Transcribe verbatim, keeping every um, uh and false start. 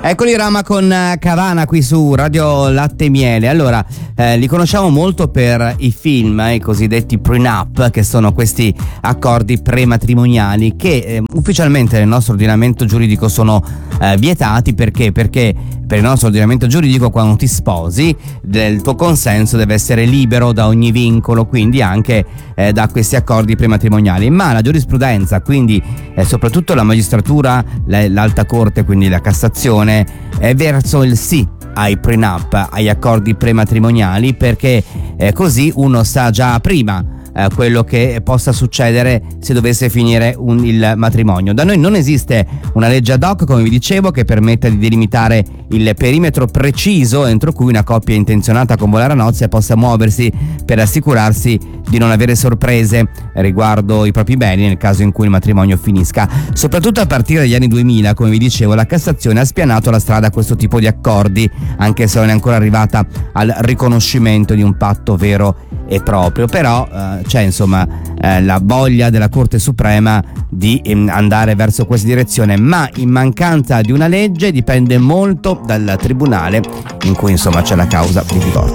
Eccoli Rama con Cavana qui su Radio Latte e Miele. Allora, eh, li conosciamo molto per i film, eh, i cosiddetti prenup, che sono questi accordi prematrimoniali che eh, ufficialmente nel nostro ordinamento giuridico sono eh, vietati. Perché? Perché per il nostro ordinamento giuridico, quando ti sposi, del tuo consenso deve essere libero da ogni vincolo, quindi anche eh, da questi accordi prematrimoniali. Ma la giurisprudenza, quindi eh, soprattutto la magistratura, la, l'alta corte, quindi la Cassazione, è verso il sì ai prenup, agli accordi prematrimoniali, perché eh, così uno sa già prima eh, quello che possa succedere se dovesse finire un, il matrimonio. Da noi non esiste una legge ad hoc, come vi dicevo, che permetta di delimitare il perimetro preciso entro cui una coppia intenzionata a convolare a nozze possa muoversi per assicurarsi di non avere sorprese riguardo i propri beni nel caso in cui il matrimonio finisca. Soprattutto a partire dagli anni duemila, come vi dicevo, la Cassazione ha spianato la strada a questo tipo di accordi, anche se non è ancora arrivata al riconoscimento di un patto vero e proprio. Però eh, c'è insomma eh, la voglia della Corte Suprema di eh, andare verso questa direzione, ma in mancanza di una legge dipende molto dal tribunale in cui insomma c'è la causa di divorzio.